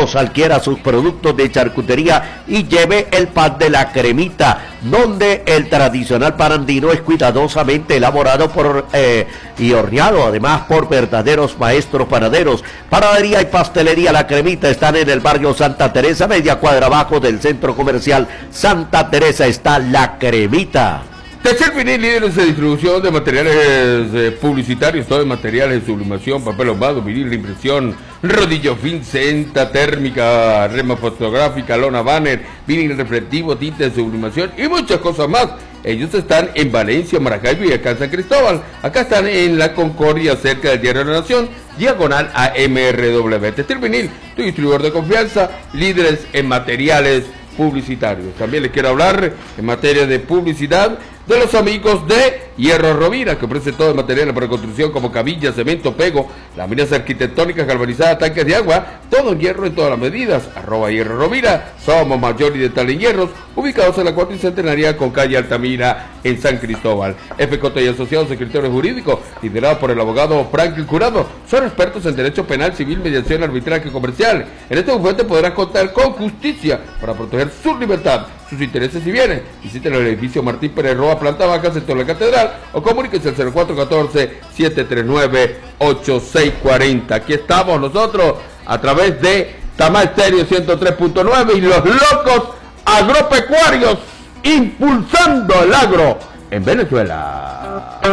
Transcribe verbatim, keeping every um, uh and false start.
Todos adquiera sus productos de charcutería y lleve el pan de la Cremita, donde el tradicional pan andino es cuidadosamente elaborado por eh, y horneado, además por verdaderos maestros panaderos. Panadería y pastelería La Cremita están en el barrio Santa Teresa, media cuadra abajo del centro comercial Santa Teresa está La Cremita. Tercer Vinil, líderes de distribución de materiales eh, publicitarios, todo de materiales de sublimación, papel ahumado, vinil de impresión, rodillo fin, cinta térmica, rema fotográfica, lona banner, vinil reflectivo, tinta de sublimación y muchas cosas más. Ellos están en Valencia, Maracaibo y acá en San Cristóbal. Acá están en La Concordia, cerca del Diario de la Nación, diagonal a M R W. Tercer Vinil, tu distribuidor de confianza, líderes en materiales publicitarios. También les quiero hablar en materia de publicidad de los amigos de Hierro Rovira, que ofrece todo el material para construcción como cabillas, cemento, pego, láminas arquitectónicas, galvanizadas, tanques de agua, todo en hierro en todas las medidas. Arroba Hierro Rovira, somos mayor y de tal en hierros, ubicados en la cuarta y centenaria con calle Altamira en San Cristóbal. F J y Asociados, secretario jurídico, liderado por el abogado Franklin Curado, son expertos en derecho penal, civil, mediación, arbitraje comercial. En este bufete podrás contar con justicia para proteger su libertad, sus intereses y bienes. Visiten el edificio Martín Pérez Roa, planta baja, sector de la Catedral, o comuníquese al cero cuatro uno cuatro, siete tres nueve, ocho seis cuatro cero. Aquí estamos nosotros a través de Tama Estéreo ciento tres punto nueve y los locos agropecuarios impulsando el agro en Venezuela.